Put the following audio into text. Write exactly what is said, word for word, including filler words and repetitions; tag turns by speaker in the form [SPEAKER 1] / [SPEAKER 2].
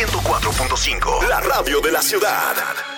[SPEAKER 1] ciento cuatro punto cinco, la radio de la ciudad.